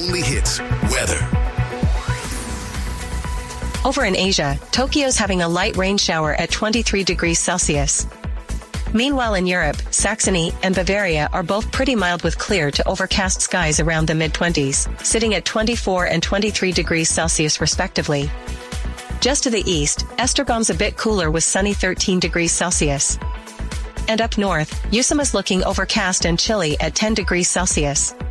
only hits, weather. Over in Asia, Tokyo's having a light rain shower at 23 degrees Celsius. Meanwhile in Europe, Saxony and Bavaria are both pretty mild with clear to overcast skies around the mid-20s, sitting at 24 and 23 degrees Celsius respectively. Just to the east, Esztergom's a bit cooler with sunny 13 degrees Celsius. And up north, Usuma's looking overcast and chilly at 10 degrees Celsius.